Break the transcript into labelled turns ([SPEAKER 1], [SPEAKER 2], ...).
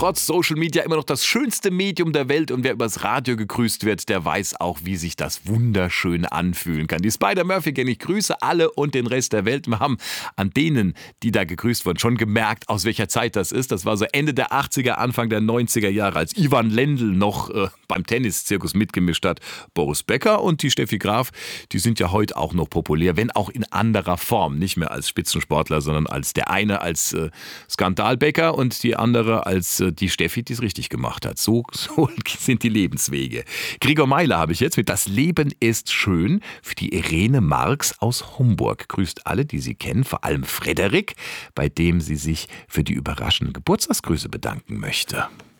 [SPEAKER 1] trotz Social Media immer noch das schönste Medium der Welt. Und wer übers Radio gegrüßt wird, der weiß auch, wie sich das wunderschön anfühlen kann. Die Spider-Murphy-Gang, ich grüße alle und den Rest der Welt. Wir haben an denen, die da gegrüßt wurden, schon gemerkt, aus welcher Zeit das ist. Das war so Ende der 80er, Anfang der 90er Jahre, als Ivan Lendl noch beim Tenniszirkus mitgemischt hat. Boris Becker und die Steffi Graf, die sind ja heute auch noch populär, wenn auch in anderer Form. Nicht mehr als Spitzensportler, sondern als der eine als Skandalbäcker und die andere als die Steffi, die es richtig gemacht hat. So sind die Lebenswege. Gregor Meiler habe ich jetzt mit Das Leben ist schön für die Irene Marx aus Homburg. Grüßt alle, die sie kennen, vor allem Frederik, bei dem sie sich für die überraschenden Geburtstagsgrüße bedanken möchte.